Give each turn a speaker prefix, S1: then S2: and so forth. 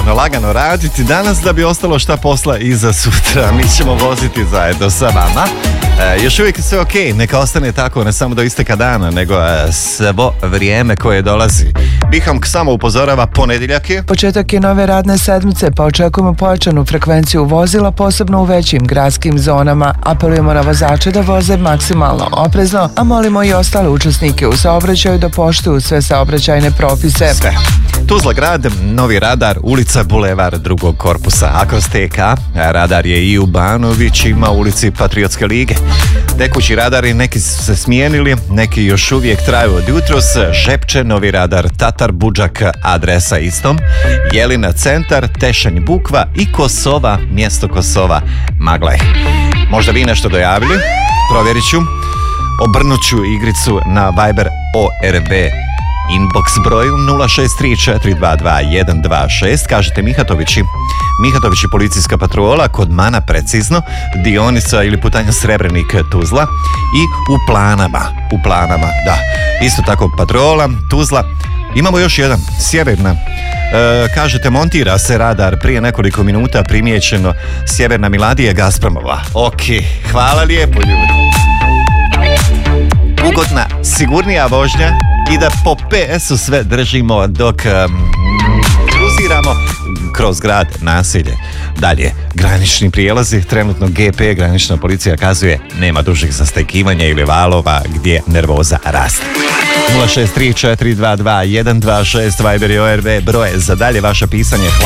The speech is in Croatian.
S1: lagano raditi danas da bi ostalo šta posla i za sutra. Mi ćemo voziti zajedno sa vama. Još uvijek je sve ok, neka ostane tako, ne samo do isteka dana, nego svo vrijeme koje dolazi. Biham samo upozorava, ponedjeljak je.
S2: Početak je nove radne sedmice, pa očekujemo pojačanu frekvenciju vozila, posebno u većim gradskim zonama. Apelujemo na vozače da voze maksimalno oprezno, a molimo i ostale učesnike u saobraćaju da poštuju sve saobraćajne propise.
S1: Sve. Tuzla grad, novi radar, ulica Bulevar drugog korpusa. Akross-TK, radar je i u Banovićima, ulici Patriotske lige. Tekući radari, neki su se smijenili, neki još uvijek traju od jutros. Žepče, novi radar, Tatar Budžak, adresa istom. Jelina centar, Tešanj Bukva i Kosova, mjesto Kosova, Maglaj. Možda vi nešto dojavili? Provjerit ću. Obrnut ću igricu na Viber ORB inbox broju 063422126. Kažete Mihatovići. Mihatovići policijska patrola kod Mana, precizno, dionica ili putanja Srebrenik Tuzla i u Planama, da. Isto tako patrola Tuzla. Imamo još jedan, sjeverna. Kažete, montira se radar, prije nekoliko minuta primijećeno sjeverna Miladija Gazpromova. Ok, hvala lijepo ljudi. Ugodna, sigurnija vožnja i da po PS-u sve držimo dok kruziramo kroz grad, naselje. Dalje, granični prijelazi, trenutno GP, granična policija, kazuje nema dužih zastajkivanja ili valova gdje nervoza raste. 063422126 Viber i ORB broje za dalje vaše pisanje.